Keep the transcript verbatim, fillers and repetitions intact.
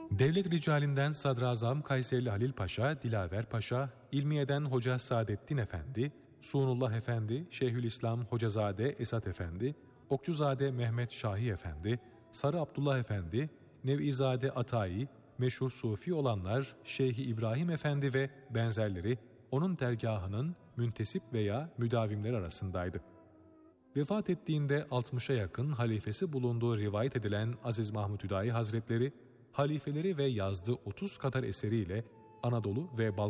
Devlet ricalinden Sadrazam Kayserili Halil Paşa, Dilaver Paşa, İlmiye'den Hoca Saadettin Efendi, Suunullah Efendi, Şeyhülislam Hocazade Esat Efendi, Okçuzade Mehmet Şahi Efendi, Sarı Abdullah Efendi, Nevizade Atayi, meşhur Sufi olanlar Şeyhi İbrahim Efendi ve benzerleri onun dergahının müntesip veya müdavimler arasındaydı. Vefat ettiğinde altmışa yakın halifesi bulunduğu rivayet edilen Aziz Mahmud Hüdayi Hazretleri, halifeleri ve yazdığı otuz kadar eseriyle Anadolu ve Balkan